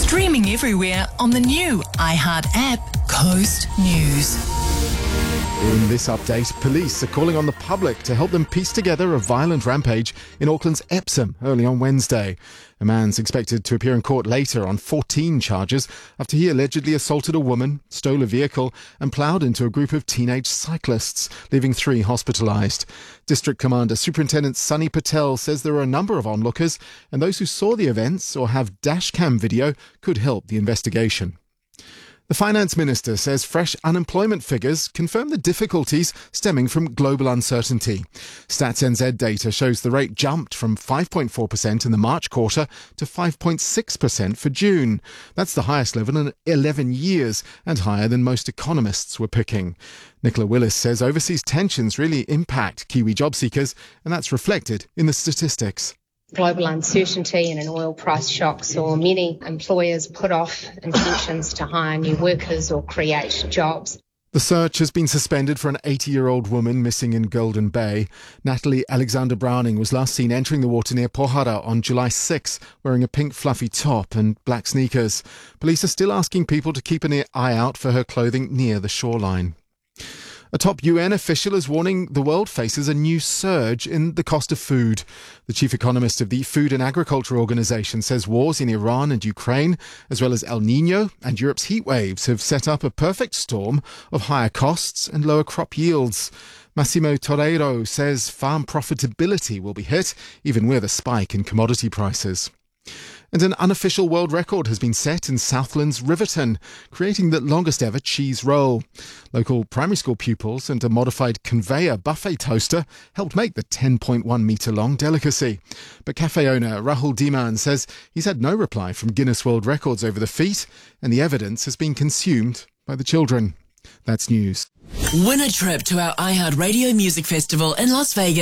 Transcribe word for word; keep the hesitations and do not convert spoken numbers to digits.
Streaming everywhere on the new iHeart app, Coast News. In this update, police are calling on the public to help them piece together a violent rampage in Auckland's Epsom early on Wednesday. A man's expected to appear in court later on fourteen charges after he allegedly assaulted a woman, stole a vehicle and ploughed into a group of teenage cyclists, leaving three hospitalised. District Commander Superintendent Sunny Patel says there are a number of onlookers and those who saw the events or have dashcam video could help the investigation. The Finance Minister says fresh unemployment figures confirm the difficulties stemming from global uncertainty. Stats N Z data shows the rate jumped from five point four percent in the March quarter to five point six percent for June. That's the highest level in eleven years and higher than most economists were picking. Nicola Willis says overseas tensions really impact Kiwi job seekers, and that's reflected in the statistics. Global uncertainty and an oil price shock saw many employers put off intentions to hire new workers or create jobs. The search has been suspended for an eighty-year-old woman missing in Golden Bay. Natalie Alexander Browning was last seen entering the water near Pohara on July sixth, wearing a pink fluffy top and black sneakers. Police are still asking people to keep an eye out for her clothing near the shoreline. A top U N official is warning the world faces a new surge in the cost of food. The chief economist of the Food and Agriculture Organization says wars in Iran and Ukraine, as well as El Nino and Europe's heat waves, have set up a perfect storm of higher costs and lower crop yields. Massimo Torreiro says farm profitability will be hit, even with a spike in commodity prices. And an unofficial world record has been set in Southland's Riverton, creating the longest ever cheese roll. Local primary school pupils and a modified conveyor buffet toaster helped make the ten point one metre long delicacy. But cafe owner Rahul Diman says he's had no reply from Guinness World Records over the feat, and the evidence has been consumed by the children. That's news. Win a trip to our iHeart Radio Music Festival in Las Vegas.